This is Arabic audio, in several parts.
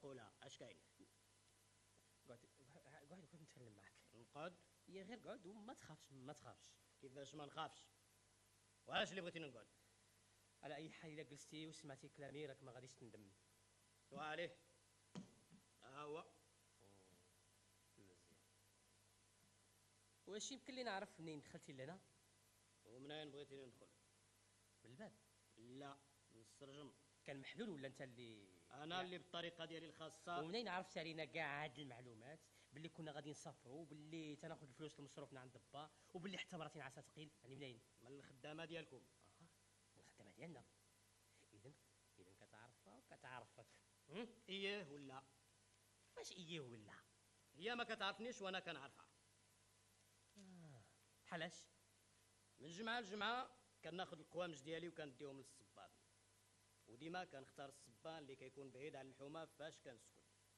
قولها اش كاين؟ قعد نتكلم معاك. نقعد؟ يا غير قعد وما تخافش ما تخافش. كيفاش ما نخافش؟ واش اللي بغيتيني نقعد؟ على اي حال الا جلستي وسمعتي كلامي راك ما غاديش تندم. وعليه ها هو. مزيان. واش يمكن لي نعرف منين دخلتي لهنا؟ ومنين بغيتيني ندخل؟ بالباب. لا، من السرجم. كان محلول ولا انت اللي؟ انا اللي بالطريقه ديالي الخاصه. ومنين عرفتي علينا كاع هاد المعلومات باللي كنا غادي نسافروا وباللي تناخذ الفلوس المصروف من عند با وباللي حتى مراتي نعسها ثقيل؟ يعني منين؟ من الخدامه ديالكم. من الخدامه ديالنا. اذا كتعرفها وكتعرفك. ايه ولا؟ واش ايه ولا؟ هي ما كتعرفنيش وانا كنعرفها. بحالاش؟ من جمعه لجمعه كناخذ القوامج ديالي وكنديهم للصبان، وديما كنختار الصبان اللي كيكون بعيد عن الحومه فاش كنسكن.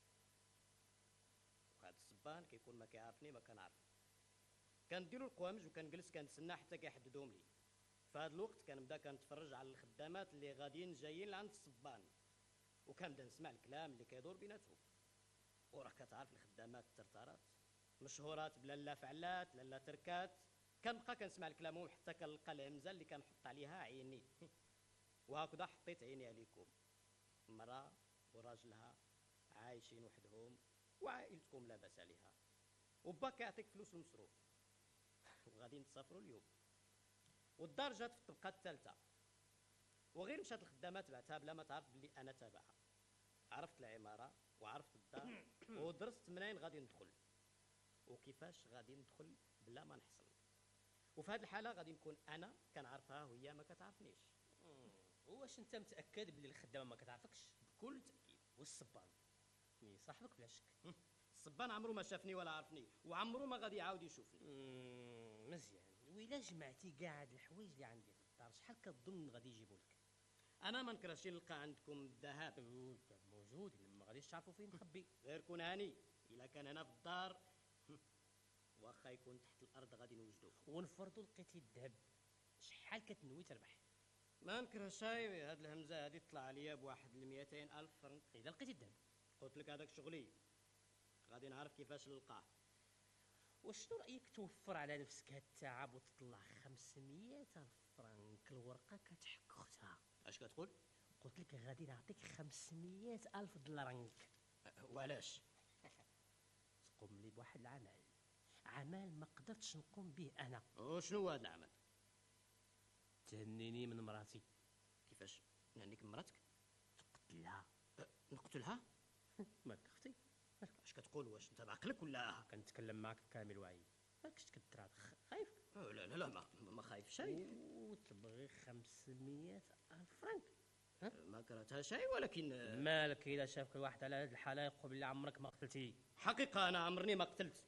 وهذا الصبان كيكون ما كيعرفني ما كنعرف. كنديرو القوامج وكنجلس كنتسنى حتى كيحددهم لي. في هذا الوقت كنبدا كنتفرج على الخدامات اللي غاديين جايين لعند الصبان، وكنبدا نسمع الكلام اللي كيدور بيناتهم. وراه كتعرف الخدامات الترتارات مشهورات بلا لا فعلات لا تركات. كنبقى كنسمع لكلامهم حتى كنلقى الهمزه اللي كنحط عليها عيني. وهكذا حطيت عيني عليكم، مرأة وراجلها عايشين وحدهم وعائلتكم لاباس عليها، وبا كيعطيك فلوس المصروف وغادي نتسافروا اليوم. والدار جات في الطبقه الثالثه، وغير مشات الخدامه تبعتها بلا ما تعرف بلي انا تابعها. عرفت العماره وعرفت الدار ودرست منين غادي ندخل وكيفاش غادي ندخل بلا ما نحصل. وفي هذه الحاله غادي نكون انا كنعرفها وهي ما كتعرفنيش. واش انت متاكد بلي الخدامه ما كتعرفكش؟ بكل تاكيد. والصبان مي صاحبك بلا شك. الصبان عمرو ما شافني ولا عرفني، وعمرو ما غادي يعاود يشوفني. مزيان. وإلا جمعتي كاع هاد الحوايج اللي عندي في الدار شحال كتظن غادي يجيبوا لك؟ انا ما نكرهش نلقى عندكم الذهب. موجود، ما غاديش تعرفوا فين مخبي. غير كون هاني الا كان هنا في الدار واخا يكون تحت الارض غادي نوجدوه. ونفرضوا لقيتي الذهب، شحال كتنوي تربح؟ ما نكرهش هاد الهمزه هادي تطلع عليا بواحد 200,000 فرنك. اذا لقيتي الذهب قلت لك هذاك شغلي، غادي نعرف كيفاش نلقاه. وشنو رايك توفر على نفسك هاد التعب وتطلع 500,000 فرنك الورقه كتحك اختها؟ اش كتقول؟ قلت لك غادي نعطيك 500,000 دولار. وعلاش؟ تقوم لي بواحد عمل ما قدرتش نقوم به انا. وشنو هو هذا العمل؟ تهنيني من مراتي. كيفاش نهنيك من مراتك؟ تقتلها. نقتلها؟ مالك اختي؟ اش كتقول؟ واش انت بعقلك ولا؟ كنتكلم معك كامل وعي. مالكش تكدر خايف؟ لا لا لا ما خايف شيء. وتبغي 500,000 فرنك؟ ما كرهتها شيء، ولكن مالك اذا شافك الواحد على هذه الحاله يقول بالله عمرك ما قتلتي؟ حقيقه انا عمرني ما قتلت.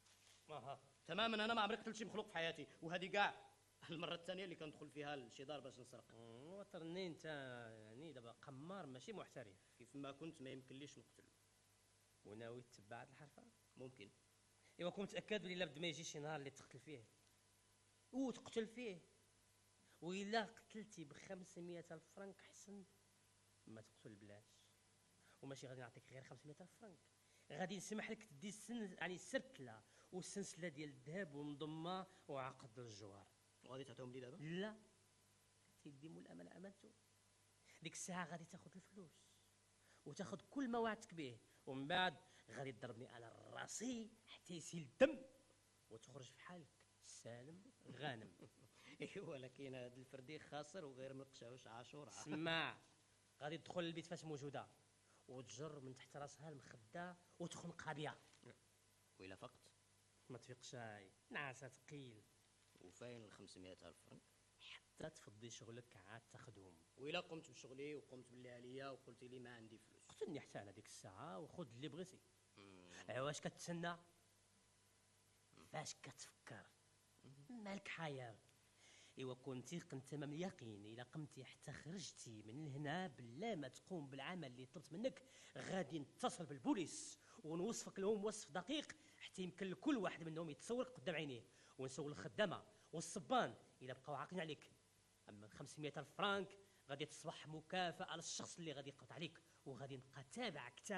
تماما انا ما عمري قتلت شي مخلوق في حياتي، وهذه كاع المره الثانيه اللي كندخل فيها لشي دار باش نسرق. وترني انت يعني دابا قمار ماشي محترف. كيف ما كنت ما يمكنليش نقتل. وناوي تتبع هاد الحرفه؟ ممكن. ايوا كون متاكد بلي لابد ما يجي شي نهار اللي تقتل فيه وتقتل فيه. وإلا قتلتي ب500,000 فرنك احسن ما تقتل بلاش. وماشي غادي نعطيك غير 500,000 فرنك، غادي نسمح لك تدي يعني السرتله والسلسله ديال الذهب ومضمه وعقد الجوار. وغادي تعطيهم لي دابا؟ لا، تيدي مول الامانه امانته. ديك الساعه غادي تاخذ الفلوس وتاخذ كل ما وعدتك به، ومن بعد غادي تضربني على راسي حتى يسيل الدم وتخرج في حالك سالم غانم. ولكن هذا الفردي خاسر وغير منقشاوش عاشوره. اسمع، غادي تدخل للبيت فاش موجوده وتجر من تحت راسها المخده وتخنقها بها. وإلا فقت؟ ما تفيقش، نعاسه ثقيل. وفين 500,000 فرنك؟ حتى تفضي شغلك عاد تاخذهم. وإلا قمت بشغلي وقمت باللي عليا وقلت لي ما عندي فلوس؟ قتلني حتى على ديك الساعه وخذ اللي بغيتي. واش كتسنى؟ فاش كتفكر؟ مالك حير؟ ايوا كنتي قن تمام اليقين الا قمتي حتى خرجتي من هنا بلا ما تقوم بالعمل اللي طلبت منك غادي نتصل بالبوليس ونوصفك لهم وصف دقيق حتى يمكن لكل واحد منهم يتصورك قدام عينيه، ونسول الخدامه والصبان الا بقاو عاقلين عليك. اما 500,000 فرانك غادي تصبح مكافاه على الشخص اللي غادي يقبض عليك، وغادي نبقى تابعك